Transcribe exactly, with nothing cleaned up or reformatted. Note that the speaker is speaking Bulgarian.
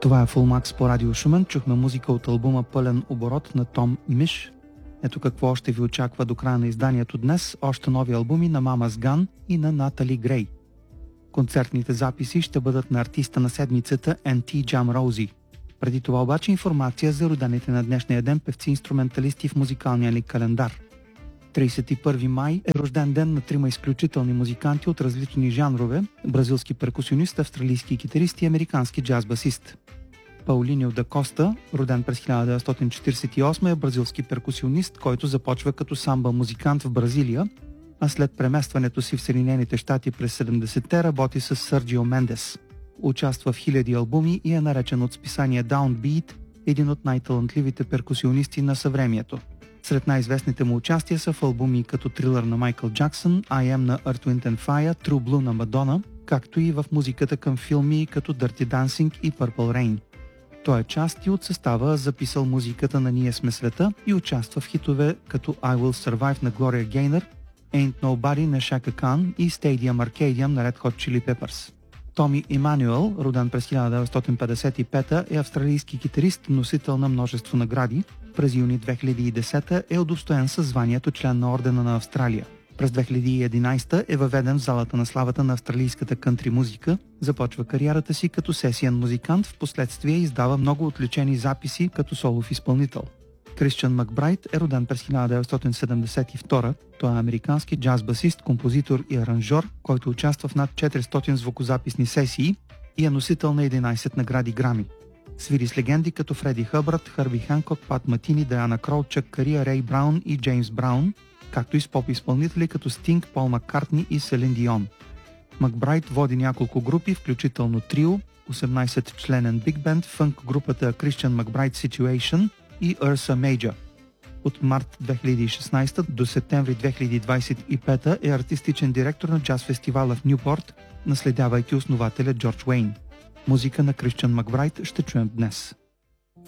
Това е Full Max по Радио Шумен. Чухме музика от албума Пълен оборот на Том Миш. Ето какво още ви очаква до края на изданието днес. Още нови албуми на Mama's Gun и на Натали Грей. Концертните записи ще бъдат на артиста на седмицата Ен Ти Jam Rosie. Преди това обаче информация за родените на днешния ден певци-инструменталисти в музикалния ни календар. тридесет и първи май е рожден ден на трима изключителни музиканти от различни жанрове: бразилски перкусионист, австралийски китарист и американски джаз-басист. Паулинио да Коста, роден през хиляда деветстотин четиридесет и осма, е бразилски перкусионист, който започва като самба музикант в Бразилия, а след преместването си в Съединените щати през седемдесетте работи с Сърджио Мендес. Участва в хиляди албуми и е наречен от списание Downbeat един от най-талантливите перкусионисти на съвремието. Сред най-известните му участия са в албуми като Трилър на Майкъл Джаксън, I Am на Earth, Wind and Fire, True Blue на Мадона, както и в музиката към филми като Dirty Dancing и Purple Rain. Той е част и от състава, записал музиката на Ние сме света и участва в хитове като I Will Survive на Gloria Gaynor, Ain't Nobody на Chaka Khan и Stadium Arcadium на Red Hot Chili Peppers. Томи Емануел, роден през хиляда деветстотин петдесет и пета, е австралийски китарист, носител на множество награди. През юни две хиляди и десета е удостоен със званието член на Ордена на Австралия. През две хиляди и единадесета е въведен в залата на славата на австралийската кънтри музика, започва кариерата си като сесиен музикант, впоследствие издава много отличени записи като солов изпълнител. Кристиан Макбрайт е роден през хиляда деветстотин седемдесет и втора. Той е американски джаз-басист, композитор и аранжор, който участва в над четиристотин звукозаписни сесии и е носител на единадесет награди Грами. Свири с легенди като Фреди Хъбърт, Хърби Ханкок, Пат Матини, Даяна Крол, Чък Кария, Рей Браун и Джеймс Браун, както и с поп-изпълнители като Стинг, Пол Маккартни и Селин Дион. Макбрайт води няколко групи, включително трио, осемнадесетчленен биг бенд, фънк групата Christian McBride Situation и Ursa Major. От март две хиляди и шестнадесета до септември две хиляди двадесет и пета е артистичен директор на джаз фестивала в Нюпорт, наследявайки основателя Джордж Уейн. Музика на Кристиан Макбрайт ще чуем днес.